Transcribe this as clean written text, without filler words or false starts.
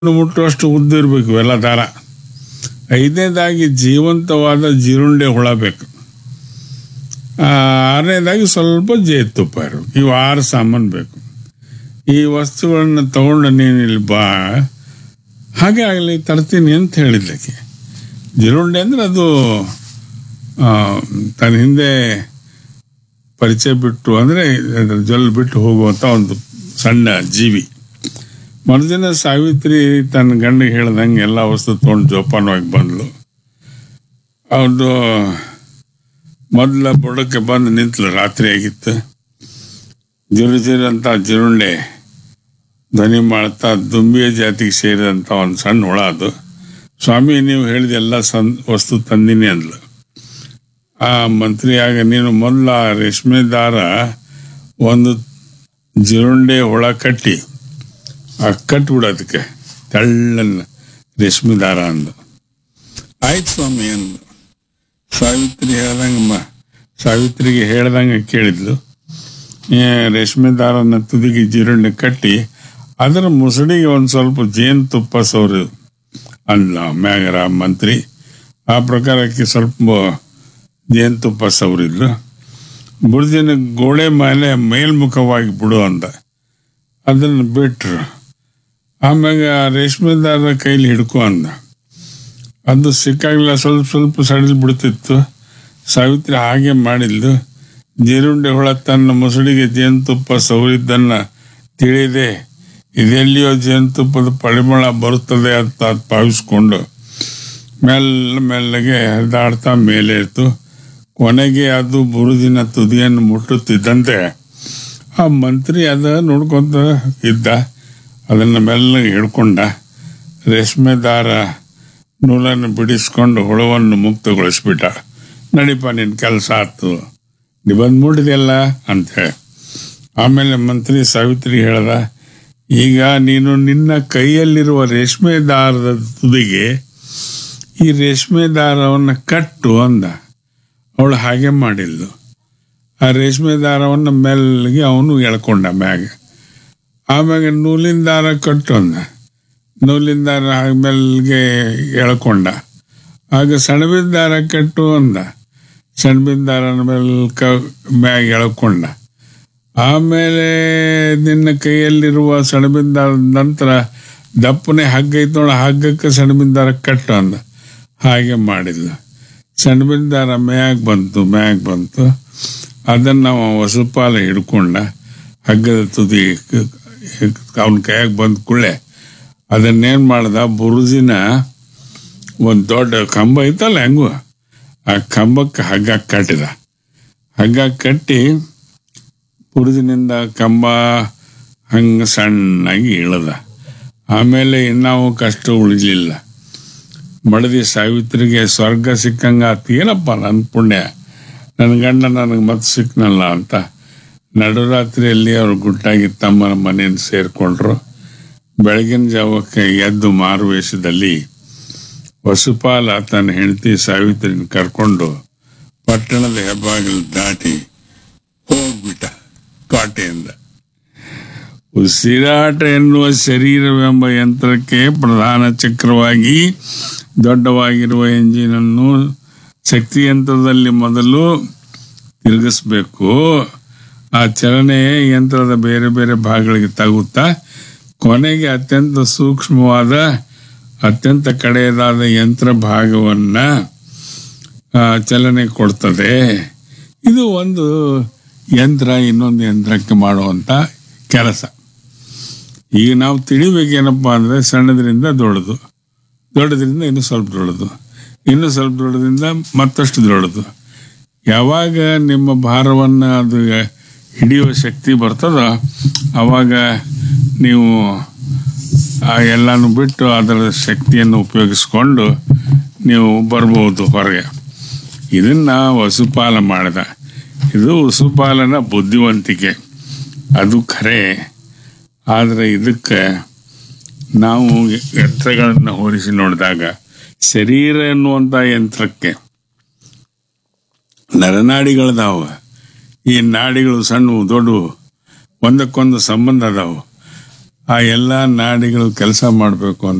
ಮುಟ್ಟುವಷ್ಟು ಉದ್ದ ಇರಬೇಕು ಇವೆಲ್ಲ ದಾರ. ಐದನೇದಾಗಿ ಜೀವಂತವಾದ ಜೀರುಂಡೆ ಹುಳ ಬೇಕು. ಆರನೇದಾಗಿ ಸ್ವಲ್ಪ ಜೇನುತುಪ್ಪ ಇರಬೇಕು. ಇವು 6 ಸಾಮಾನು ಬೇಕು. ಈ ವಸ್ತುಗಳನ್ನು ತಗೊಂಡು ನೀನು ಇಲ್ಲಿ ಬಾ, ಹಾಗೆ ಆಗಲಿ ತರ್ತೀನಿ ಅಂತ ಹೇಳಿದ್ದಕ್ಕೆ. ಜೀರುಂಡೆ ಅಂದರೆ ಅದು ತನ್ನ ಹಿಂದೆ ಪರಿಚಯ ಬಿಟ್ಟು ಅಂದರೆ ಜೊಲ್ ಬಿಟ್ಟು ಹೋಗುವಂಥ ಒಂದು ಸಣ್ಣ ಜೀವಿ. ಮರುದಿನ ಸಾವಿತ್ರಿ ತನ್ನ ಗಂಡಿಗೆ ಹೇಳ್ದಂಗೆ ಎಲ್ಲ ವಸ್ತು ತೊಗೊಂಡು ಜೋಪಾನವಾಗಿ ಬಂದಳು. ಅವ್ರದ್ದು ಮೊದಲ ಬುಡಕ್ಕೆ ಬಂದು ನಿಂತಲು. ರಾತ್ರಿ ಆಗಿತ್ತು. ಜಿರು ಅಂತ ಜಿರುಂಡೆ ಧ್ವನಿ ಮಾಡ್ತಾ ದುಂಬಿಯ ಜಾತಿಗೆ ಸೇರಿದಂಥ ಒಂದು ಸಣ್ಣ ಹುಳ ಅದು. ಸ್ವಾಮಿ, ನೀವು ಹೇಳಿದ ಎಲ್ಲ ವಸ್ತು ತಂದಿನಿ ಅಂದ್ಲು. ಆ ಮಂತ್ರಿಯಾಗ ನೀನು ಮೊದಲ ರೇಷ್ಮೆ ದಾರ ಒಂದು ಜಿರುಂಡೆ ಹುಳ ಕಟ್ಟಿ ಕಟ್ಬಿಡು, ಅದಕ್ಕೆ ತೆಳ್ಳನ್ನ ರೇಷ್ಮೆ ದಾರ ಅಂದು. ಆಯ್ತು ಸ್ವಾಮಿ ಅಂದು. ಸಾವಿತ್ರಿಗೆ ಹೇಳ್ದಂಗೆ ಕೇಳಿದ್ಲು. ರೇಷ್ಮೆ ದಾರನ ತುದಿಗೆ ಜಿರುಂಡೆ ಕಟ್ಟಿ ಅದರ ಮುಸುಡಿಗೆ ಒಂದು ಸ್ವಲ್ಪ ಜೇನುತುಪ್ಪ ಸೌರಿ ಅಂದ್ಲ ಮ್ಯಾಗರ ಮಂತ್ರಿ. ಆ ಪ್ರಕಾರಕ್ಕೆ ಸ್ವಲ್ಪ ಜೇನುತುಪ್ಪ ಸವರಿದ್ಲು. ಬುರ್ಜಿನ ಗೋಡೆ ಮೇಲೆ ಮೇಲ್ಮುಖವಾಗಿ ಬಿಡು ಅಂದ. ಅದನ್ನು ಬಿಟ್ರು. ಆಮ್ಯಾಗ ರೇಷ್ಮೆ ದಾರದ ಕೈಲಿ ಹಿಡ್ಕೊ ಅಂದ. ಅದು ಸಿಕ್ಕಾಗಲಿಲ್ಲ, ಸ್ವಲ್ಪ ಸ್ವಲ್ಪ ಸಡಿಲ್ ಬಿಡ್ತಿತ್ತು. ಸಾವಿತ್ರಿ ಹಾಗೆ ಮಾಡಿದ್ಲು. ಜೀರುಂಡೆ ಹುಳ ತನ್ನ ಮುಸುಡಿಗೆ ಜೇನುತುಪ್ಪ ಸವರಿದ್ದನ್ನು ತಿಳಿದೆ ಇದೆಲ್ಲಿಯೋ ಜೇನುತುಪ್ಪದ ಪರಿಮಳ ಬರುತ್ತದೆ ಅಂತ ಭಾವಿಸ್ಕೊಂಡು ಮೆಲ್ಲಗೆ ಹರಿದಾಡ್ತಾ ಮೇಲೆ ಇತ್ತು. ಕೊನೆಗೆ ಅದು ಬುರುಜಿನ ತುದಿಯನ್ನು ಮುಟ್ಟುತ್ತಿದ್ದಂತೆ ಆ ಮಂತ್ರಿ ಅದ ನೋಡ್ಕೊಂತ ಇದ್ದ. ಅದನ್ನು ಮೆಲ್ಲಗೆ ಹಿಡ್ಕೊಂಡ. ರೇಷ್ಮೆ ದಾರ ನೂಲನ್ನು ಬಿಡಿಸ್ಕೊಂಡು ಹುಳವನ್ನು ಮುಕ್ತಗೊಳಿಸ್ಬಿಟ್ಟ. ನಡಿಪ, ನಿನ್ನ ಕೆಲಸ ಆಯ್ತು, ನೀ ಬಂದು ಮುಟ್ಟಿದೆಲ್ಲ ಅಂತೇಳಿ. ಆಮೇಲೆ ಮಂತ್ರಿ ಸಾವಿತ್ರಿಗೆ ಹೇಳ್ದ, ಈಗ ನೀನು ನಿನ್ನ ಕೈಯಲ್ಲಿರುವ ರೇಷ್ಮೆ ದಾರದ ತುದಿಗೆ ಈ ರೇಷ್ಮೆ ದಾರವನ್ನು ಕಟ್ಟು ಅಂದ. ಅವಳು ಹಾಗೆ ಮಾಡಿದ್ಲು. ಆ ರೇಷ್ಮೆ ದಾರವನ್ನು ಮೆಲ್ಲಗೆ ಅವನು ಎಳ್ಕೊಂಡ ಮ್ಯಾಗ. ಆಮ್ಯಾಗ ನೂಲಿನ ದಾರ ಕಟ್ಟು ಅಂದ. ನೂಲಿನ ದಾರ ಮೆಲ್ಲಗೆ ಎಳ್ಕೊಂಡ. ಆಗ ಸೆಣಬಿನ ದಾರ ಕಟ್ಟು ಅಂದ. ಸೆಣಬಿನ ದಾರನ ಮ್ಯಾಗ ಎಳ್ಕೊಂಡ. ಆಮೇಲೆ ನಿನ್ನ ಕೈಯಲ್ಲಿರುವ ಸೆಣಬಿನ ದಾರದ ನಂತರ ದಪ್ಪನೆ ಹಗ್ಗ ಐತ್ ನೋಡ, ಹಗ್ಗಕ್ಕೆ ಸೆಣಬಿನ ದಾರ ಕಟ್ಟು ಅಂದ. ಹಾಗೆ ಮಾಡಿದ್ಲ. ಸೆಣಬಿನ ದಾರ ಮ್ಯಾಗ ಬಂತು. ಅದನ್ನು ನಾವು ವಸುಪಾಲ ಹಿಡ್ಕೊಂಡ. ಹಗ್ಗದ ತುದಿ ಅವನ ಕೈಯಾಗ ಬಂದ ಕೂಡಲೇ ಅದನ್ನೇನು ಮಾಡ್ದ, ಬುರುಜಿನ ಒಂದು ದೊಡ್ಡ ಕಂಬ ಐತಲ್ಲ ಹೆಂಗು, ಆ ಕಂಬಕ್ಕೆ ಹಗ್ಗ ಕಟ್ಟಿದ. ಹಗ್ಗ ಕಟ್ಟಿ ಬುರುಜಿನಿಂದ ಕಂಬ ಹಂಗೆ ಸಣ್ಣಾಗಿ ಇಳದ. ಆಮೇಲೆ ಇನ್ನಾವು ಕಷ್ಟ ಉಳಿಲಿಲ್ಲ. ಮಡದಿ ಸಾವಿತ್ರಿಗೆ ಸ್ವರ್ಗ ಸಿಕ್ಕಂಗ ಆತು. ಏನಪ್ಪ ನನ್ನ ಪುಣ್ಯ, ನನ್ನ ಗಂಡ ನನಗೆ ಮತ್ತೆ ಸಿಕ್ಕನಲ್ಲ ಅಂತ ನಡುರಾತ್ರಿಯಲ್ಲಿ ಅವರು ಗುಟ್ಟಾಗಿ ತಮ್ಮನ ಮನೆಯನ್ನು ಸೇರಿಕೊಂಡ್ರು. ಬೆಳಗಿನ ಜಾವಕ್ಕೆ ಎದ್ದು ಮಾರುವೇಷದಲ್ಲಿ ವಸುಪಾಲ ತನ್ನ ಹೆಂಡತಿ ಸಾವಿತ್ರಿನ ಕರ್ಕೊಂಡು ಪಟ್ಟಣದ ಹೆಬ್ಬಾಗಿಲು ದಾಟಿ ಹೋಗ್ಬಿಟ್ಟ ಕೋಟೆಯಿಂದ. ಉಸಿರಾಟ ಎನ್ನುವ ಶರೀರವೆಂಬ ಯಂತ್ರಕ್ಕೆ ಪ್ರಧಾನ ಚಕ್ರವಾಗಿ ದೊಡ್ಡವಾಗಿರುವ ಎಂಜಿನನ್ನು ಶಕ್ತಿಯಂತ್ರದಲ್ಲಿ ಮೊದಲು ತಿರುಗಿಸ್ಬೇಕು. ಆ ಚಲನೆ ಯಂತ್ರದ ಬೇರೆ ಬೇರೆ ಭಾಗಗಳಿಗೆ ತಗುತ್ತಾ ಕೊನೆಗೆ ಅತ್ಯಂತ ಸೂಕ್ಷ್ಮವಾದ ಅತ್ಯಂತ ಕಡೆಯದಾದ ಯಂತ್ರ ಭಾಗವನ್ನು ಚಲನೆ ಕೊಡ್ತದೆ. ಇದು ಒಂದು ಯಂತ್ರ ಇನ್ನೊಂದು ಯಂತ್ರಕ್ಕೆ ಮಾಡುವಂಥ ಕೆಲಸ. ಈಗ ನಾವು ತಿಳಿಬೇಕೇನಪ್ಪ ಅಂದರೆ ಸಣ್ಣದ್ರಿಂದ ದೊಡ್ಡದು, ದೊಡ್ಡದ್ರಿಂದ ಇನ್ನೂ ಸ್ವಲ್ಪ ದೊಡ್ಡದು, ಇನ್ನೂ ಸ್ವಲ್ಪ ದೊಡ್ಡದ್ರಿಂದ ಮತ್ತಷ್ಟು ದೊಡ್ಡದು. ಯಾವಾಗ ನಿಮ್ಮ ಭಾರವನ್ನು ಅದು ಹಿಡಿಯುವ ಶಕ್ತಿ ಬರ್ತದೋ ಆವಾಗ ನೀವು ಎಲ್ಲನೂ ಬಿಟ್ಟು ಅದರ ಶಕ್ತಿಯನ್ನು ಉಪಯೋಗಿಸ್ಕೊಂಡು ನೀವು ಬರ್ಬೋದು ಹೊರಗೆ. ಇದನ್ನು ವಸುಪಾಲ ಮಾಡಿದ. ಇದು ವಸುಪಾಲನ ಬುದ್ಧಿವಂತಿಕೆ, ಅದು ಖರೆ. ಆದರೆ ಇದಕ್ಕೆ ನಾವು ಯಂತ್ರಗಳನ್ನು ಹೋಲಿಸಿ ನೋಡಿದಾಗ ಶರೀರ ಎನ್ನುವಂಥ ಯಂತ್ರಕ್ಕೆ ನರನಾಡಿಗಳದಾವ. ಈ ನಾಡಿಗಳು ಸಣ್ಣವು ದೊಡ್ಡವು, ಒಂದಕ್ಕೊಂದು ಸಂಬಂಧ ಅದಾವು. ಆ ಎಲ್ಲ ನಾಡಿಗಳು ಕೆಲಸ ಮಾಡಬೇಕು